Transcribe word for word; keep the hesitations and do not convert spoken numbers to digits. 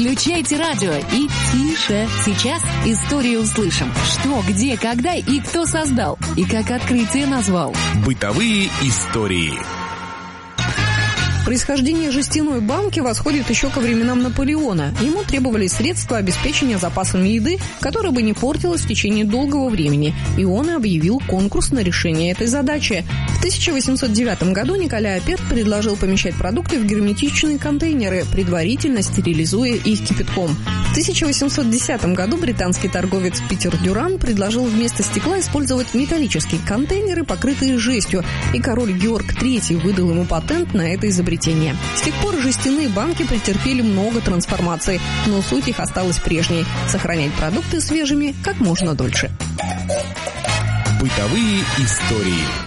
Включайте радио и тише. Сейчас историю услышим. Что, где, когда и кто создал. И как открытие назвал. Бытовые истории. Происхождение жестяной банки восходит еще ко временам Наполеона. Ему требовались средства обеспечения запасами еды, которая бы не портилась в течение долгого времени. И он и объявил конкурс на решение этой задачи. В тысяча восемьсот девятом году Николя Аперт предложил помещать продукты в герметичные контейнеры, предварительно стерилизуя их кипятком. В тысяча восемьсот десятом году британский торговец Питер Дюран предложил вместо стекла использовать металлические контейнеры, покрытые жестью, и король Георг третий выдал ему патент на это изобретение. С тех пор жестяные банки претерпели много трансформаций, но суть их осталась прежней – сохранять продукты свежими как можно дольше. Бытовые истории.